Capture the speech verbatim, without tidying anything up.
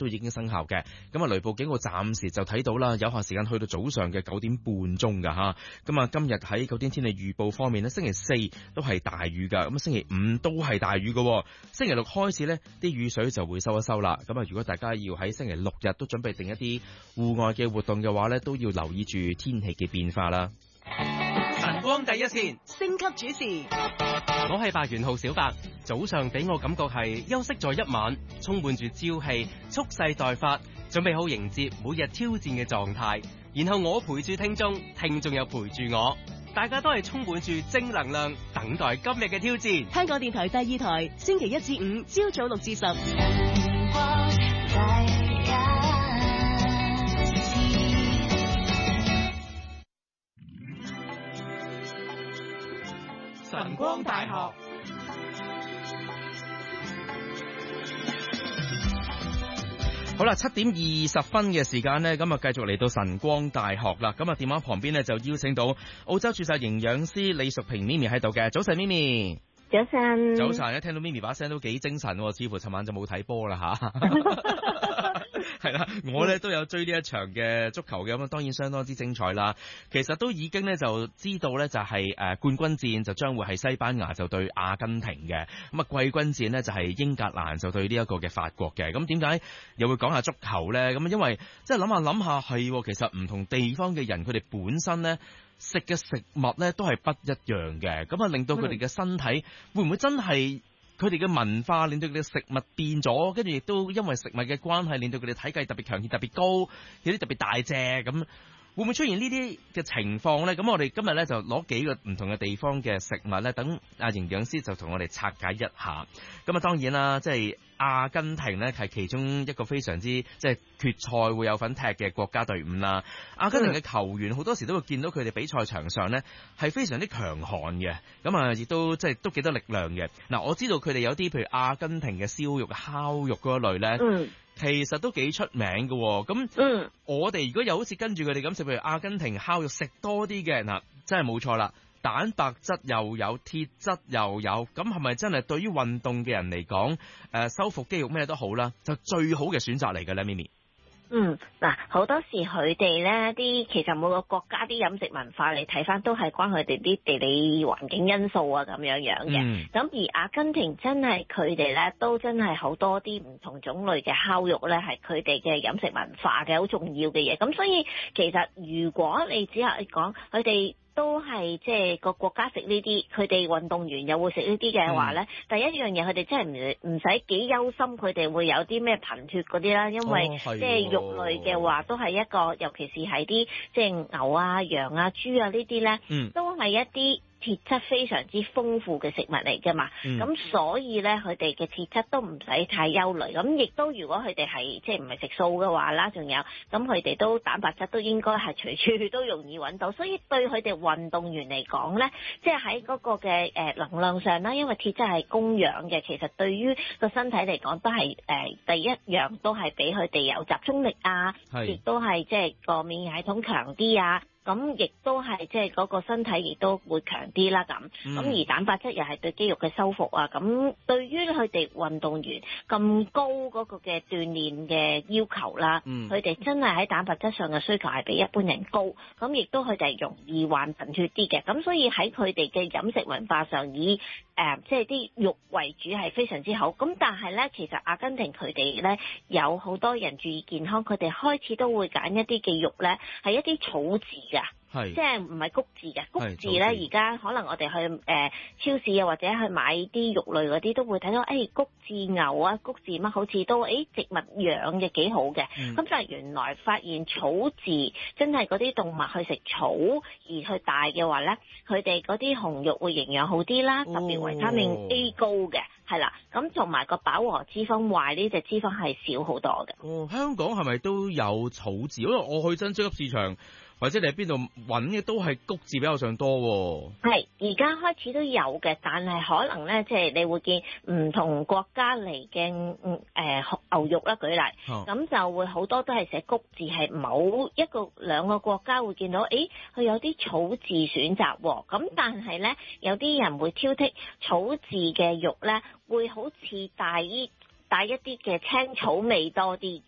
都已經生效嘅。咁啊，雷暴警告暫時就睇到啦，有效時間去到早上嘅九點半鐘㗎吓。咁啊，今日喺九點天氣預報方面呢，星期四都係大雨㗎，咁星期五都係大雨㗎，星期六開始呢啲雨水就會收一收啦。咁啊，如果大家要喺星期六日都準備定一啲戶外嘅活動嘅話呢，都要留意住天氣嘅變化啦。 晨光第一線， 升級主持， 我係白元浩小白。早上俾我感覺係休息咗一晚，充滿住朝氣，蓄勢待發，準備好迎接每日挑戰嘅狀態。然後我陪住聽眾，聽眾又陪住我，大家都係充滿住正能量，等待今日嘅挑戰。 香港電台第二台，星期一至五朝早六至十。 晨光大學， 好啦，七點二十分嘅時間呢，咁啊繼續嚟到晨光大學啦。咁啊電話旁邊呢，就邀請到澳洲註冊營養師李淑萍咪咪喺度嘅。早晨咪咪。 早晨， 早晨，一聽到咪咪把聲都幾精神，似乎尋晚就冇睇波啦吓。係啦，我咧都有追呢一場嘅足球嘅，咁啊當然相當之精彩啦。其實都已經咧就知道咧就係誒冠軍戰就將會係西班牙就對阿根廷嘅，咁啊季軍戰呢，就係英格蘭就對呢一個嘅法國嘅。咁點解又會講下足球咧？咁因為即係諗下諗下係，其實唔同地方嘅人佢哋本身咧食嘅食物咧都係不一樣嘅，咁啊令到佢哋嘅身體會唔會真係？佢哋嘅文化令到佢哋嘅食物變咗，跟住亦都因為食物嘅關係，令到佢哋體計特別強健、特別高，有啲特別大隻咁。會唔會出現呢啲嘅情況呢？咁我哋今日呢，就攞幾個唔同嘅地方嘅食物呢，等阿營養師就同我哋拆解一下。咁啊當然啦，即係阿根廷呢，係其中一個非常之即係決賽會有份踢嘅國家隊伍啦。阿根廷嘅球員好多時都會見到佢哋比賽場上呢，係非常之強悍嘅，咁啊亦都即係都幾多力量嘅。嗱，我知道佢哋有啲譬如阿根廷嘅燒肉、烤肉嗰一類呢。嗯其實都幾出名嘅，咁、嗯、我哋如果又好似跟住佢哋咁食，譬如阿根廷烤肉食多啲嘅，嗱真係冇錯啦，蛋白質又有，鐵質又有，咁係咪真係對於運動嘅人嚟講，誒、呃、修復肌肉咩都好啦，就最好嘅選擇嚟嘅咧，咪咪。 嗯，嗱，好多時佢哋咧啲，其實每個國家啲飲食文化你睇翻都係關佢哋啲地理環境因素啊咁樣樣嘅。咁、嗯、而阿根廷真係佢哋咧都真係好多啲唔同種類嘅烤肉咧，係佢哋嘅飲食文化嘅好重要嘅嘢。咁所以其實如果你只係講佢哋都係即係個國家食呢啲，佢哋運動員又會食呢啲嘅話咧、嗯，第一樣嘢佢哋真係唔唔使幾憂心，佢哋會有啲咩貧血嗰啲啦，因為、哦、即係肉類嘅話都係一個，尤其是係啲即係牛啊、羊啊、豬啊呢啲咧、嗯，都係一啲鐵質非常之豐富嘅食物嚟㗎嘛，咁、嗯、所以咧佢哋嘅鐵質都唔使太憂慮，咁亦都如果佢哋係即係唔係食素嘅話啦，仲有咁佢哋都蛋白質都應該係隨處都容易揾到，所以對佢哋運動員嚟講咧，即係喺嗰個嘅誒能量上啦，因為鐵質係供氧嘅，其實對於個身體嚟講都係誒、呃、第一樣都係俾佢哋有集中力啊，亦都係即係個免疫系統強啲啊。咁亦都係即係嗰個身體亦都會強啲啦，咁咁、嗯、而蛋白質又係對肌肉嘅修復啊，咁對於佢哋運動員咁高嗰個嘅鍛鍊嘅要求啦，佢、嗯、哋真係喺蛋白質上嘅需求係比一般人高，咁亦都佢哋容易患貧血啲嘅，咁所以喺佢哋嘅飲食文化上以誒即係啲肉為主係非常之好，咁但係咧其實阿根廷佢哋咧有好多人注意健康，佢哋開始都會揀一啲嘅肉咧係一啲草字。即係唔係穀字嘅，穀字咧而家可能我哋去誒、呃、超市啊或者去買啲肉類嗰啲都會睇到，誒、哎、穀字牛啊、穀字乜好似都誒、哎、植物養嘅幾好嘅，咁、嗯、但係原來發現草字真係嗰啲動物去食草而去大嘅話咧，佢哋嗰啲紅肉會營養好啲啦，特別維他命 A 高嘅，係啦，咁同埋個飽和脂肪壞呢隻脂肪係少好多嘅。 哦，香港係咪都有草字？因為我去真超級市場。或者你喺邊度揾嘅都係穀字比較上多喎。係， 而家開始都有嘅，但係可能咧，即係你會見唔同國家嚟嘅誒牛肉啦，舉例，咁、哦、就會好多都係寫穀字，係某一個兩個國家會見到，誒佢有啲草字選擇喎，咁但係咧有啲人會挑剔草字嘅肉咧，會好似帶帶一啲嘅青草味多啲嘅。